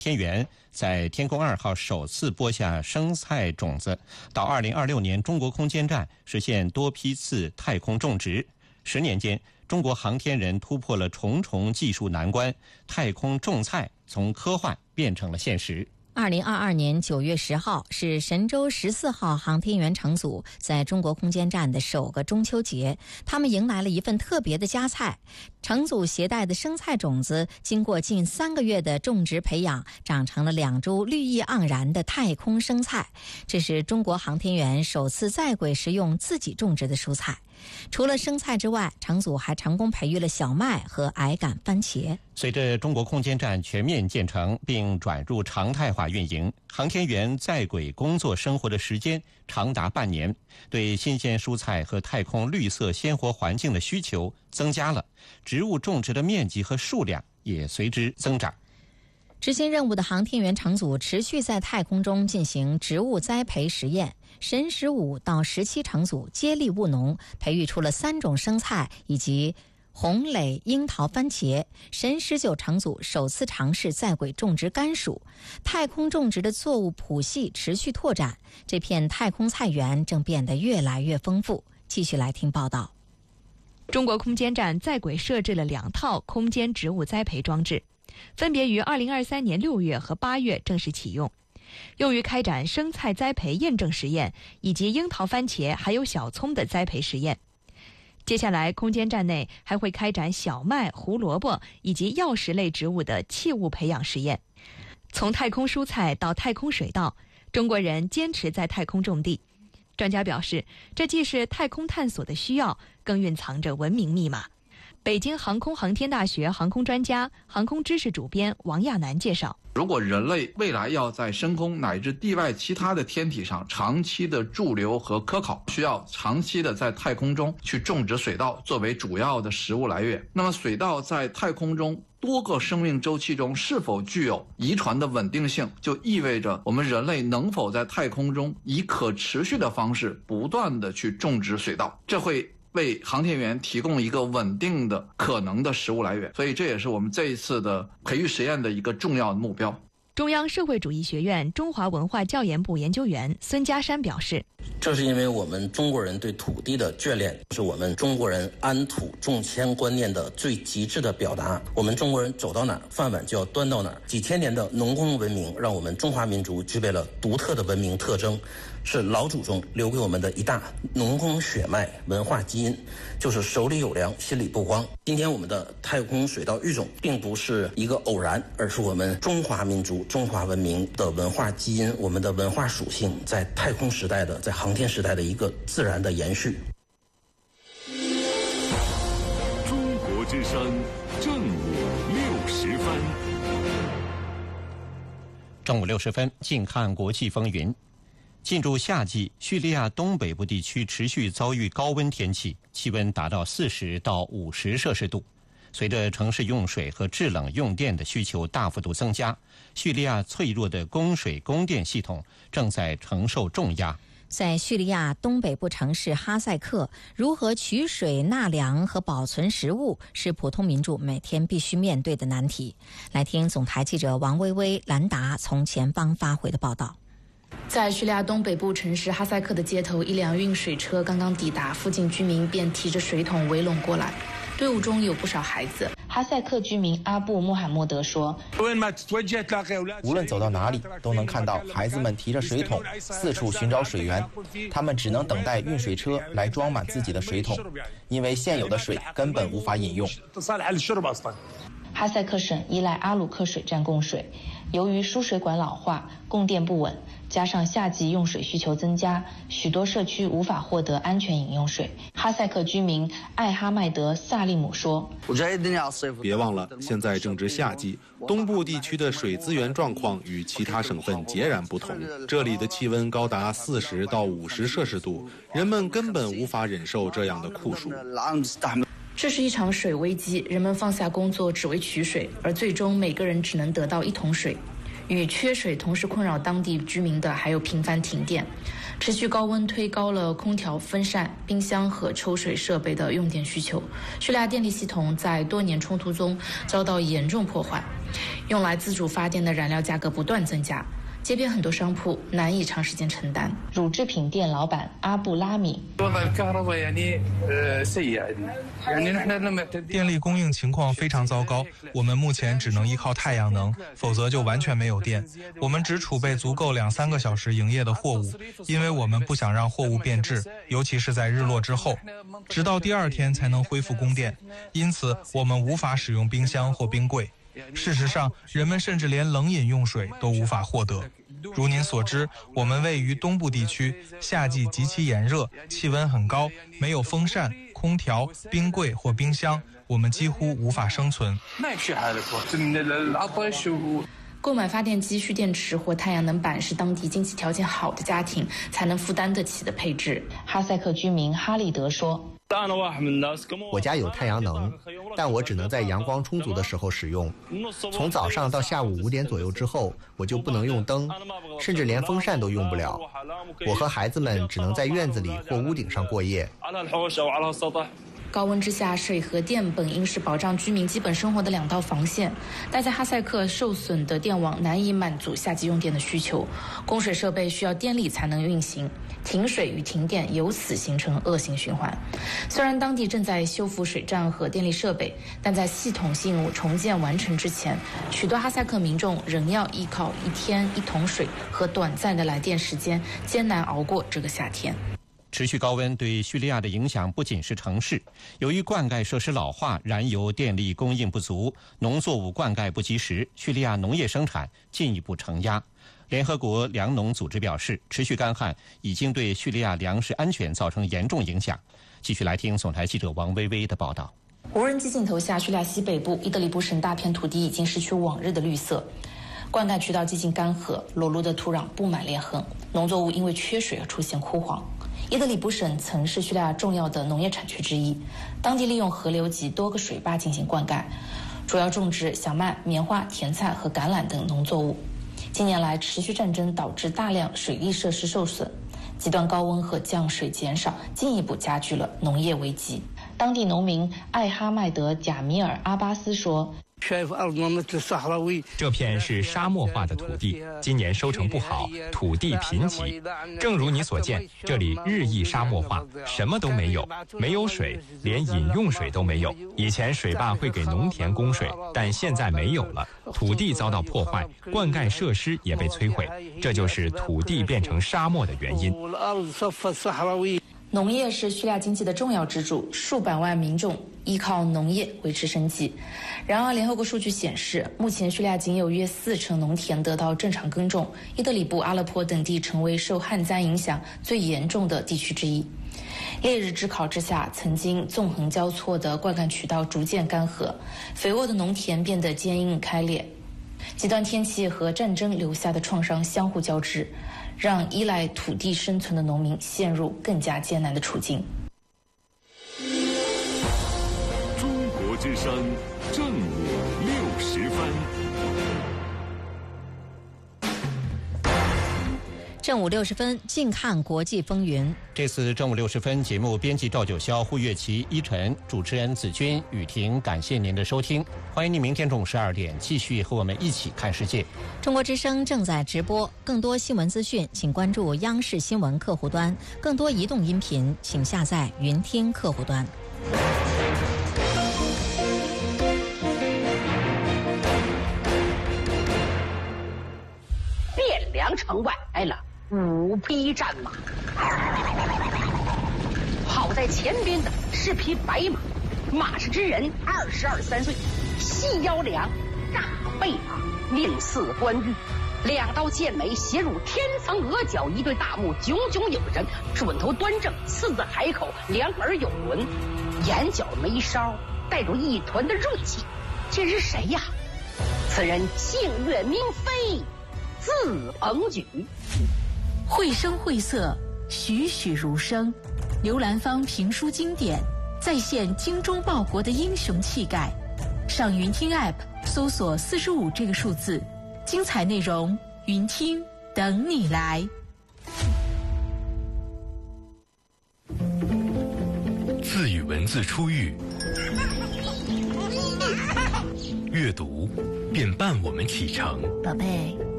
天元在天宫2号首次播下生菜种子，到2026年中国空间站实现多批次太空种植。10年间，中国航天人突破了重重技术难关，太空种菜从科幻变成了现实。 2022年9月10号是神舟14号航天员乘组在中国空间站的首个中秋节，他们迎来了一份特别的佳菜。乘组携带的生菜种子经过近3个月的种植培养，长成了2株绿意盎然的太空生菜。这是中国航天员首次在轨食用自己种植的蔬菜。除了生菜之外，乘组还成功培育了小麦和矮杆番茄。 随着中国空间站全面建成并转入常态化运营，航天员在轨工作生活的时间长达半年，对新鲜蔬菜和太空绿色鲜活环境的需求增加了，植物种植的面积和数量也随之增长。 执行任务的航天员乘组持续在太空中进行植物栽培实验。神15到17乘组接力务农，培育出了3种生菜以及红蕾樱桃番茄。神19乘组首次尝试在轨种植甘薯。太空种植的作物谱系持续拓展，这片太空菜园正变得越来越丰富。继续来听报道。 中国空间站在轨设置了2套空间植物栽培装置，分别于2023年6月和8月正式启用，用于开展生菜栽培验证实验以及樱桃、番茄还有小葱的栽培实验。接下来，空间站内还会开展小麦、胡萝卜以及药食类植物的器物培养实验。从太空蔬菜到太空水稻，中国人坚持在太空种地。专家表示，这既是太空探索的需要，更蕴藏着文明密码。北京航空航天大学航空专家、航空知识主编王亚楠介绍， 如果人类未来要在深空乃至地外其他的天体上长期的驻留和科考，需要长期的在太空中去种植水稻作为主要的食物来源。那么水稻在太空中多个生命周期中是否具有遗传的稳定性，就意味着我们人类能否在太空中以可持续的方式不断的去种植水稻，这会为航天员提供一个稳定的可能的食物来源，所以这也是我们这一次的培育实验的一个重要的目标。 中央社会主义学院中华文化教研部研究员孙家山表示， 这是因为我们中国人对土地的眷恋，是我们中国人安土重迁观念的最极致的表达。我们中国人走到哪儿，饭碗就要端到哪儿。几千年的农耕文明让我们中华民族具备了独特的文明特征，是老祖宗留给我们的一大农耕血脉文化基因，就是手里有粮心里不慌。今天我们的太空水稻育种并不是一个偶然，而是我们中华民族中华文明的文化基因，我们的文化属性在太空时代的在航天时代的一个自然的延续。 中国之声正午60分。 正午60分，近看国际风云。进入夏季，叙利亚东北部地区持续遭遇高温天气，气温达到40到50摄氏度。随着城市用水和制冷用电的需求大幅度增加，叙利亚脆弱的供水供电系统正在承受重压。 在叙利亚东北部城市哈塞克，如何取水、纳凉和保存食物是普通民众每天必须面对的难题。来听总台记者王薇薇、兰达从前方发回的报道。 在叙利亚东北部城市哈塞克的街头，一辆运水车刚刚抵达，附近居民便提着水桶围拢过来，队伍中有不少孩子。哈塞克居民阿布穆罕默德说， 无论走到哪里，都能看到孩子们提着水桶四处寻找水源，他们只能等待运水车来装满自己的水桶，因为现有的水根本无法饮用。 哈塞克省依赖阿鲁克水站供水，由于输水管老化、供电不稳，加上夏季用水需求增加，许多社区无法获得安全饮用水。哈塞克居民艾哈迈德·萨利姆说， 别忘了，现在正值夏季，东部地区的水资源状况与其他省份截然不同，这里的气温高达40到50摄氏度，人们根本无法忍受这样的酷暑。 这是一场水危机，人们放下工作只为取水，而最终每个人只能得到1桶水。与缺水同时困扰当地居民的还有频繁停电，持续高温推高了空调、风扇、冰箱和抽水设备的用电需求。叙利亚电力系统在多年冲突中遭到严重破坏。 用来自主发电的燃料价格不断增加，街边很多商铺难以长时间承担。乳制品店老板阿布拉米， 电力供应情况非常糟糕，我们目前只能依靠太阳能，否则就完全没有电。我们只储备足够2-3个小时营业的货物，因为我们不想让货物变质，尤其是在日落之后，直到第2天才能恢复供电，因此我们无法使用冰箱或冰柜。事实上，人们甚至连冷饮用水都无法获得。如您所知，我们位于东部地区，夏季极其炎热，气温很高，没有风扇、空调、冰柜或冰箱，我们几乎无法生存。 购买发电机、蓄电池或太阳能板是当地经济条件好的家庭才能负担得起的配置。哈塞克居民哈利德说， 我家有太阳能，但我只能在阳光充足的时候使用。从早上到下午5点左右之后，我就不能用灯，甚至连风扇都用不了。我和孩子们只能在院子里或屋顶上过夜。 高温之下，水和电本应是保障居民基本生活的2道防线，但在哈塞克受损的电网难以满足夏季用电的需求，供水设备需要电力才能运行，停水与停电由此形成恶性循环。虽然当地正在修复水站和电力设备，但在系统性重建完成之前，许多哈塞克民众仍要依靠1天1桶水和短暂的来电时间，艰难熬过这个夏天。 持续高温对叙利亚的影响不仅是城市，由于灌溉设施老化，燃油电力供应不足，农作物灌溉不及时，叙利亚农业生产进一步承压。联合国粮农组织表示，持续干旱已经对叙利亚粮食安全造成严重影响。继续来听总台记者王薇薇的报道。 无人机镜头下，叙利亚西北部伊德里布省大片土地已经失去往日的绿色，灌溉渠道几近干涸，裸露的土壤布满裂痕，农作物因为缺水而出现枯黄。伊德里布省曾是叙利亚重要的农业产区之一，当地利用河流及多个水坝进行灌溉，主要种植小麦、棉花、甜菜和橄榄等农作物。近年来，持续战争导致大量水利设施受损，极端高温和降水减少进一步加剧了农业危机。当地农民艾哈迈德·贾米尔·阿巴斯说， 这片是沙漠化的土地，今年收成不好，土地贫瘠。正如你所见，这里日益沙漠化，什么都没有，没有水，连饮用水都没有。以前水坝会给农田供水，但现在没有了，土地遭到破坏，灌溉设施也被摧毁，这就是土地变成沙漠的原因。 农业是叙利亚经济的重要支柱，数百万民众依靠农业维持生计。然而，联合国数据显示，目前叙利亚仅有约40%农田得到正常耕种，伊德里布、阿勒颇等地成为受旱灾影响最严重的地区之一。烈日炙烤之下，曾经纵横交错的灌溉渠道逐渐干涸，肥沃的农田变得坚硬开裂。极端天气和战争留下的创伤相互交织，让依赖土地生存的农民陷入更加艰难的处境。 中国之声正午60分。 正午60分，近看国际风云。 这次正午60分节目，编辑赵九霄、胡月琪、依晨，主持人子君、雨婷，感谢您的收听。欢迎您明天中午12点继续和我们一起看世界。 中国之声正在直播，更多新闻资讯，请关注央视新闻客户端；更多移动音频，请下载云听客户端。 汴梁城外来了5匹战马，跑在前边的是匹白马，马氏之人22、23岁，细腰梁，大背马，面似冠玉，2刀剑眉斜入天层额角，一对大目炯炯有神，准头端正，刺字海口，2耳有轮，眼角眉梢带着一团的锐气。这是谁呀？此人姓岳名飞，字鹏举。 绘声绘色，栩栩如生，刘兰芳评书经典，再现精忠报国的英雄气概。上云听 App 搜索45这个数字，精彩内容云听等你来。 字与文字初遇， 阅读便伴我们启程。 宝贝，